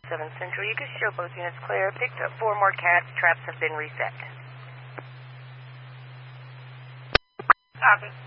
7 Central. You can show both units clear. Picked up 4 more cats. Traps have been reset. Copy.